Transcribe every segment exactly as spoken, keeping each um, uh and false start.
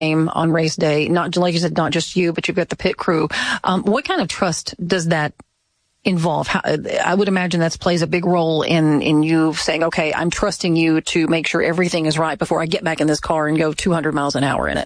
on race day, not like you said, not just you, but you've got the pit crew. Um, what kind of trust does that involve? How, I would imagine that plays a big role in, in you saying, okay, I'm trusting you to make sure everything is right before I get back in this car and go two hundred miles an hour in it.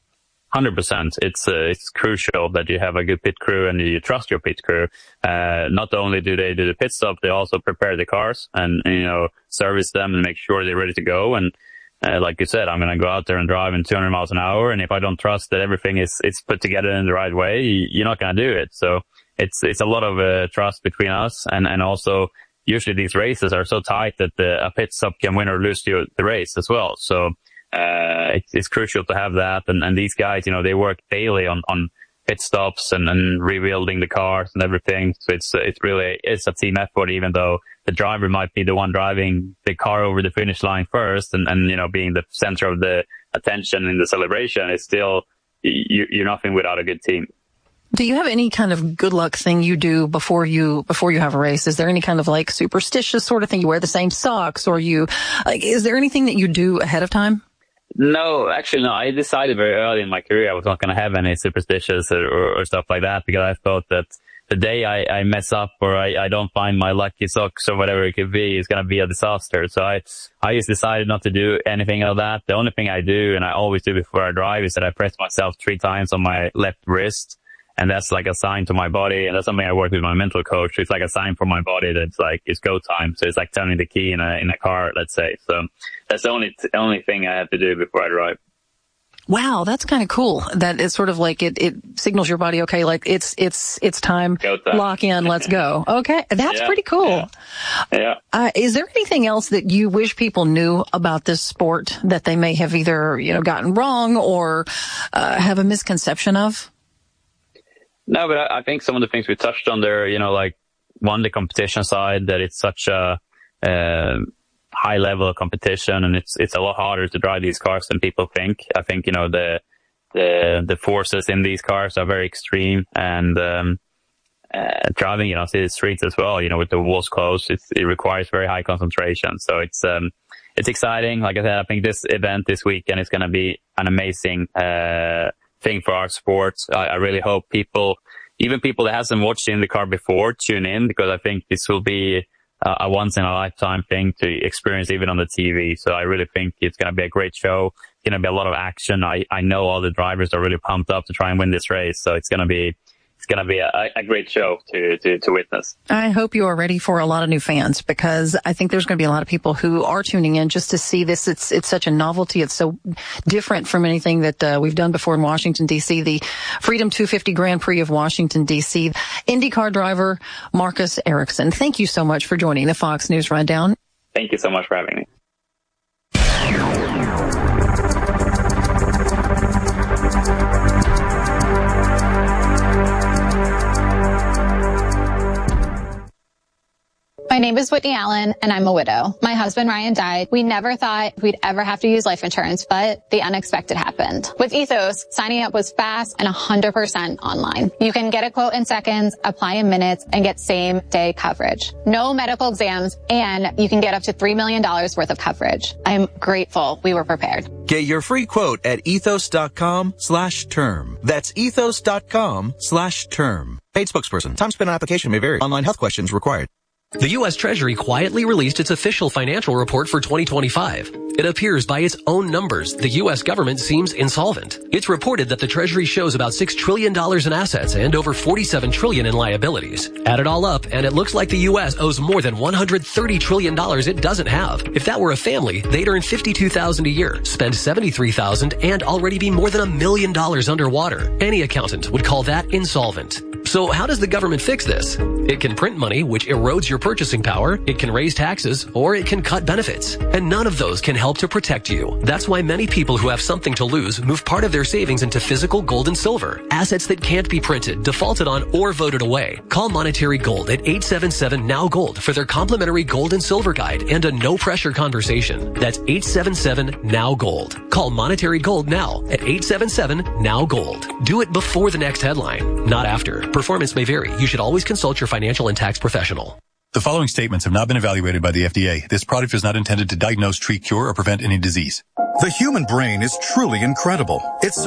one hundred percent. It's uh, it's crucial that you have a good pit crew and you trust your pit crew. Uh, not only do they do the pit stop, they also prepare the cars and, you know, service them and make sure they're ready to go. And uh, like you said, I'm going to go out there and drive in two hundred miles an hour. And if I don't trust that everything is it's put together in the right way, you're not going to do it. So it's it's a lot of uh, trust between us. And, and also, usually these races are so tight that the, a pit stop can win or lose the, the race as well. So Uh, it's, it's crucial to have that. And, and these guys, you know, they work daily on, on pit stops and, and rebuilding the cars and everything. So it's, it's really, it's a team effort, even though the driver might be the one driving the car over the finish line first and, and, you know, being the center of the attention in the celebration. It's still, you, you're nothing without a good team. Do you have any kind of good luck thing you do before you, before you have a race? Is there any kind of like superstitious sort of thing? You wear the same socks or you, like, is there anything that you do ahead of time? No, actually, no. I decided very early in my career I was not going to have any superstitions or, or, or stuff like that because I thought that the day I, I mess up or I, I don't find my lucky socks or whatever it could be is going to be a disaster. So I, I just decided not to do anything of that. The only thing I do, and I always do before I drive, is that I press myself three times on my left wrist. And that's like a sign to my body. And that's something I work with my mental coach. It's like a sign for my body that it's like, it's go time. So it's like turning the key in a, in a car, let's say. So that's the only, t- only thing I have to do before I drive. Wow, that's kind of cool. That it's sort of like it, it signals your body, okay, like it's, it's, it's time. Go time. Lock in, let's go. Okay. That's yeah, pretty cool. Yeah. yeah. Uh, is there anything else that you wish people knew about this sport that they may have either, you know, gotten wrong or, uh, have a misconception of? No, but I, I think some of the things we touched on there, you know, like one, the competition side, that it's such a, uh, high level of competition and it's, it's a lot harder to drive these cars than people think. I think, you know, the, the, the forces in these cars are very extreme and, um, uh, driving, you know, city streets as well, you know, with the walls closed, it's, it requires very high concentration. So it's, um, it's exciting. Like I said, I think this event this weekend is going to be an amazing, uh, thing for our sports. I, I really hope people, even people that hasn't watched In the Car before, tune in because I think this will be uh, a once in a lifetime thing to experience even on the T V. So I really think it's going to be a great show. It's going to be a lot of action. I, I know all the drivers are really pumped up to try and win this race. So it's going to be, it's going to be a, a great show to, to, to witness. I hope you are ready for a lot of new fans because I think there's going to be a lot of people who are tuning in just to see this. It's, it's such a novelty. It's so different from anything that uh, we've done before in Washington, D C. The Freedom two fifty Grand Prix of Washington, D C. IndyCar driver Marcus Ericsson. Thank you so much for joining the Fox News Rundown. Thank you so much for having me. My name is Whitney Allen, and I'm a widow. My husband, Ryan, died. We never thought we'd ever have to use life insurance, but the unexpected happened. With Ethos, signing up was fast and one hundred percent online. You can get a quote in seconds, apply in minutes, and get same-day coverage. No medical exams, and you can get up to three million dollars worth of coverage. I'm grateful we were prepared. Get your free quote at ethos.com slash term. That's ethos.com slash term. Paid spokesperson. Time spent on application may vary. Online health questions required. The U S Treasury quietly released its official financial report for twenty twenty-five. It appears by its own numbers, the U S government seems insolvent. It's reported that the Treasury shows about six trillion dollars in assets and over forty-seven trillion dollars in liabilities. Add it all up, and it looks like the U S owes more than one hundred thirty trillion dollars it doesn't have. If that were a family, they'd earn fifty-two thousand dollars a year, spend seventy-three thousand dollars, and already be more than a million dollars underwater. Any accountant would call that insolvent. So how does the government fix this? It can print money, which erodes your purchasing power, it can raise taxes, or it can cut benefits. And none of those can help to protect you. That's why many people who have something to lose move part of their savings into physical gold and silver, assets that can't be printed, defaulted on, or voted away. Call Monetary Gold at eight seven seven N O W Gold for their complimentary gold and silver guide and a no-pressure conversation. That's eight seven seven N O W Gold. Call Monetary Gold now at eight seven seven N O W Gold. Do it before the next headline, not after. Performance may vary. You should always consult your financial and tax professional. The following statements have not been evaluated by the F D A. This product is not intended to diagnose, treat, cure, or prevent any disease. The human brain is truly incredible. It's